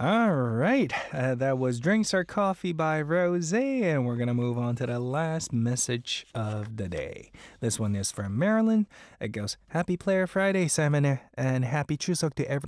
All right, that was Drinks or Coffee by Rose, and we're going to move on to the last message of the day. This one is from Marilyn. It goes, Happy Player Friday, Simon, and happy Chuseok to everyone.